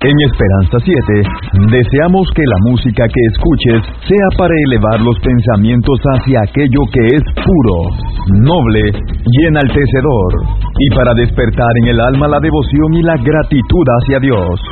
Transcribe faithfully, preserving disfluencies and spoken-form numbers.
En Esperanza siete, deseamos que la música que escuches sea para elevar los pensamientos hacia aquello que es puro, noble y enaltecedor, y para despertar en el alma la devoción y la gratitud hacia Dios.